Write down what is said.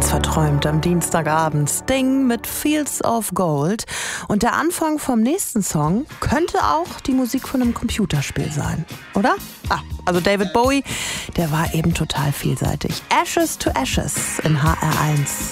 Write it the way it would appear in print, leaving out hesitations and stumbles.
Ganz verträumt am Dienstagabend. Sting mit Fields of Gold. Und der Anfang vom nächsten Song könnte auch die Musik von einem Computerspiel sein, oder? Also David Bowie, der war eben total vielseitig. Ashes to Ashes in HR1.